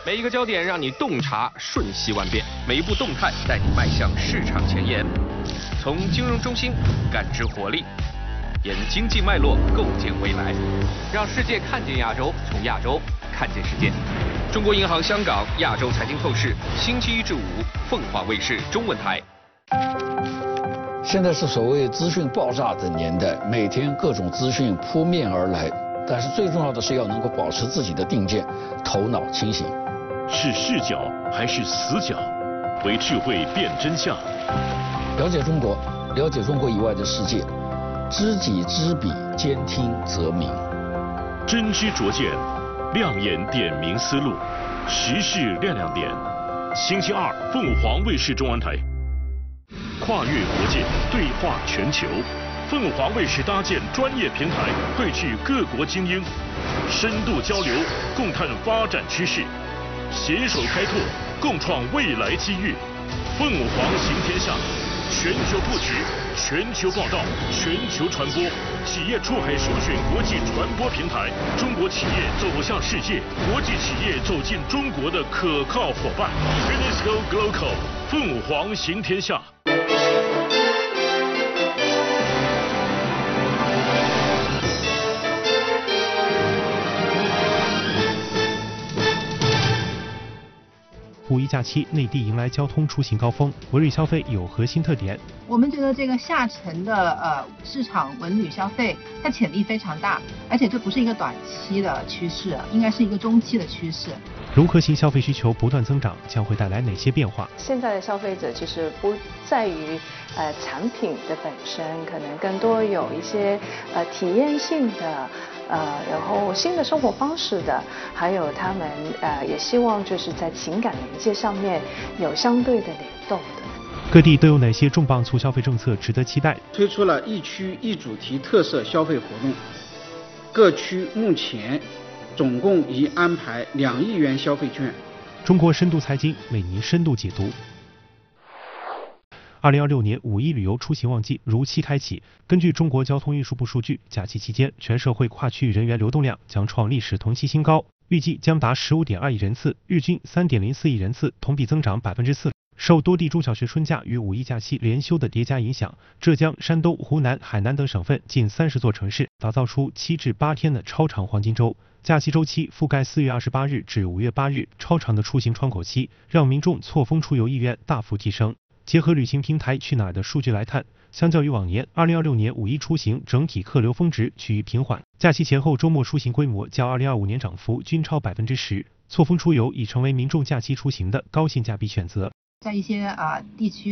每一个焦点让你洞察瞬息万变，每一步动态带你迈向市场前沿。从金融中心感知活力，沿经济脉络构建未来，让世界看见亚洲，从亚洲看见世界。中国银行香港亚洲财经透视，星期一至五，凤凰卫视中文台。 现在是所谓资讯爆炸的年代，每天各种资讯扑面而来，但是最重要的是要能够保持自己的定见，头脑清醒。 是视角还是死角？为智慧辨真相。 了解中国，了解中国以外的世界，知己知彼，兼听则明。 真知灼见，亮眼点明思路，时事亮亮点。星期二，凤凰卫视中文台。跨越国界，对话全球。凤凰卫视搭建专业平台，汇聚各国精英，深度交流，共探发展趋势，携手开拓，共创未来机遇。凤凰行天下，全球布局，全球报道，全球传播，企业出海首选国际传播平台，中国企业走向世界，国际企业走进中国的可靠伙伴。UNESCO Global， 凤凰行天下。 五一假期，内地迎来交通出行高峰，文旅消费有核心特点。 我们觉得这个下沉的市场文旅消费，它潜力非常大，而且这不是一个短期的趋势，应该是一个中期的趋势。 融合型消费需求不断增长，将会带来哪些变化？ 现在的消费者其实不在于产品的本身，可能更多有一些体验性的。然后新的生活方式的，还有他们也希望就是在情感连接上面有相对的联动的。 各地都有哪些重磅促消费政策值得期待？ 推出了一区一主题特色消费活动，各区目前总共已安排2亿元消费券。 中国深度财经为您深度解读。2026年五一旅游出行旺季如期开启。根据中国交通运输部数据，假期期间全社会跨区域人员流动量将创历史同期新高，预计将达15.2亿人次，日均3.04亿人次，同比增长4%。受多地中小学春假与五一假期连休的叠加影响，浙江、山东、湖南、海南等省份近30座城市打造出7至8天的超长黄金周。假期周期覆盖4月28日至5月8日，超长的出行窗口期让民众错峰出游意愿大幅提升。结合旅行平台去哪儿的数据来看，相较于往年，2026年五一出行整体客流峰值趋于平缓，假期前后周末出行规模较2025年涨幅均超10%，错峰出游已成为民众假期出行的高性价比选择。 在一些地区